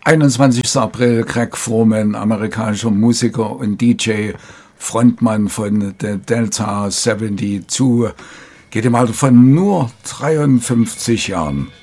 21. April, Greg Foreman, amerikanischer Musiker und DJ, Frontmann von The Delta 72, geht im Alter von nur 53 Jahren.